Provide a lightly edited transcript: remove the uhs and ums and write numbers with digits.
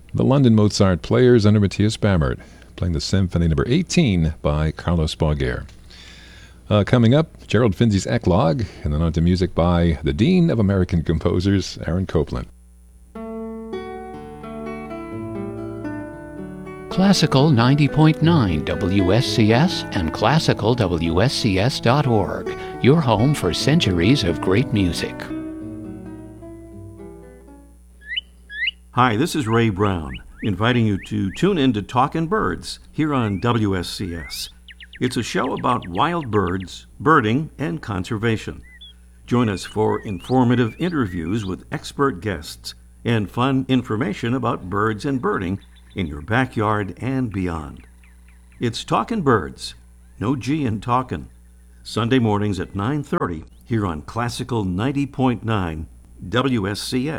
The London Mozart Players under Matthias Bammert, playing the Symphony Number 18 by Carlos Bauguer. Coming up, Gerald Finzi's Eclogue, and then on to music by the Dean of American Composers, Aaron Copland. Classical 90.9 WSCS and classicalwscs.org, your home for centuries of great music. Hi, this is Ray Brown, inviting you to tune in to Talkin' Birds here on WSCS. It's a show about wild birds, birding, and conservation. Join us for informative interviews with expert guests and fun information about birds and birding in your backyard and beyond. It's Talkin' Birds, no G in talkin', Sunday mornings at 9:30 here on Classical 90.9 WSCS.